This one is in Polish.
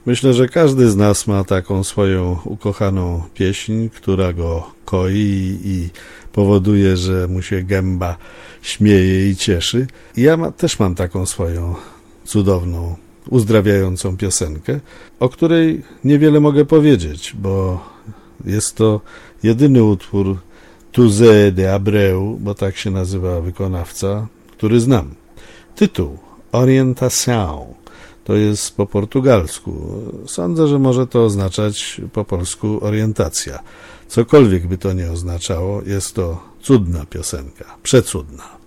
Myślę, że każdy z nas ma taką swoją ukochaną pieśń, która go koi i powoduje, że mu się gęba śmieje i cieszy. I ja też mam taką swoją cudowną, uzdrawiającą piosenkę, o której niewiele mogę powiedzieć, bo jest to jedyny utwór José de Abreu, bo tak się nazywa wykonawca, który znam. Tytuł Orientação. To jest po portugalsku. Sądzę, że może to oznaczać po polsku orientacja. Cokolwiek by to nie oznaczało, jest to cudna piosenka, przecudna.